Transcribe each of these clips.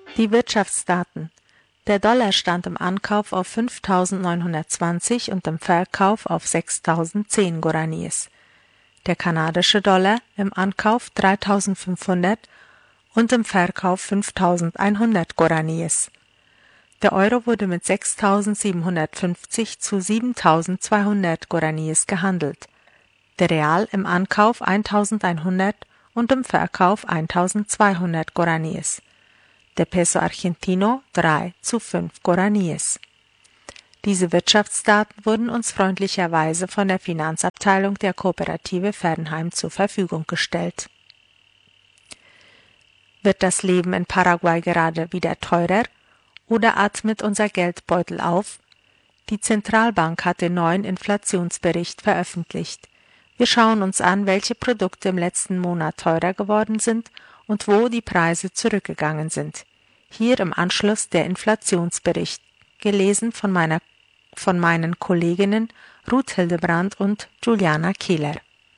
Die Wirtschaftsdaten. Der Dollar stand im Ankauf auf 5.920 und im Verkauf auf 6.010 Guaraníes. Der kanadische Dollar im Ankauf 3.500 und im Verkauf 5.100 Guaraníes. Der Euro wurde mit 6.750 zu 7.200 Guaraníes gehandelt. Der Real im Ankauf 1.100 und im Verkauf 1.200 Guaraníes. Der Peso Argentino 3 zu 5 Guaraníes. Diese Wirtschaftsdaten wurden uns freundlicherweise von der Finanzabteilung der Kooperative Fernheim zur Verfügung gestellt. Wird das Leben in Paraguay gerade wieder teurer oder atmet unser Geldbeutel auf? Die Zentralbank hat den neuen Inflationsbericht veröffentlicht. Wir schauen uns an, welche Produkte im letzten Monat teurer geworden sind und wo die Preise zurückgegangen sind. Hier im Anschluss der Inflationsbericht, gelesen von meinen Kolleginnen Ruth Hildebrand und Juliana Kehler.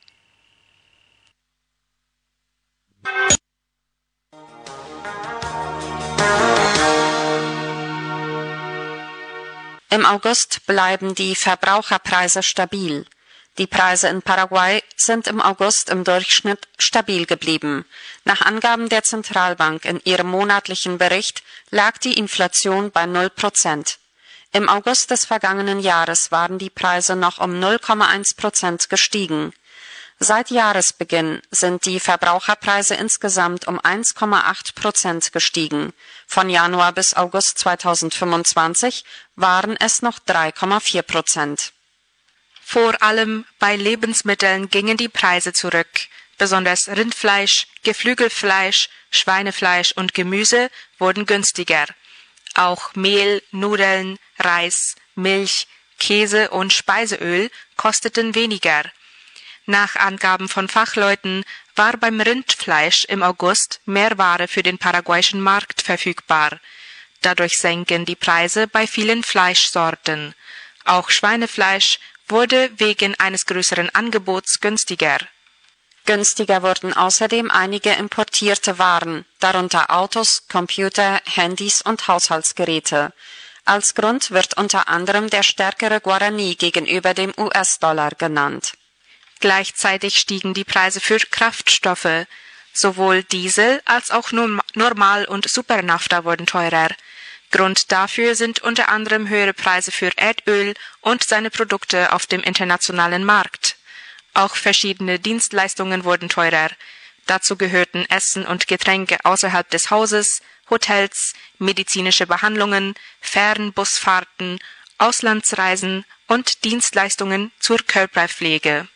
Im August bleiben die Verbraucherpreise stabil. Die Preise in Paraguay sind im August im Durchschnitt stabil geblieben. Nach Angaben der Zentralbank in ihrem monatlichen Bericht lag die Inflation bei 0%. Im August des vergangenen Jahres waren die Preise noch um 0,1% gestiegen. Seit Jahresbeginn sind die Verbraucherpreise insgesamt um 1,8% gestiegen. Von Januar bis August 2025 waren es noch 3,4%. Vor allem bei Lebensmitteln gingen die Preise zurück. Besonders Rindfleisch, Geflügelfleisch, Schweinefleisch und Gemüse wurden günstiger. Auch Mehl, Nudeln, Reis, Milch, Käse und Speiseöl kosteten weniger. Nach Angaben von Fachleuten war beim Rindfleisch im August mehr Ware für den paraguayischen Markt verfügbar. Dadurch senken die Preise bei vielen Fleischsorten. Auch Schweinefleisch wurde wegen eines größeren Angebots günstiger. Günstiger wurden außerdem einige importierte Waren, darunter Autos, Computer, Handys und Haushaltsgeräte. Als Grund wird unter anderem der stärkere Guaraní gegenüber dem US-Dollar genannt. Gleichzeitig stiegen die Preise für Kraftstoffe. Sowohl Diesel als auch Normal- und Supernafta wurden teurer. Grund dafür sind unter anderem höhere Preise für Erdöl und seine Produkte auf dem internationalen Markt. Auch verschiedene Dienstleistungen wurden teurer. Dazu gehörten Essen und Getränke außerhalb des Hauses, Hotels, medizinische Behandlungen, Fernbusfahrten, Auslandsreisen und Dienstleistungen zur Körperpflege.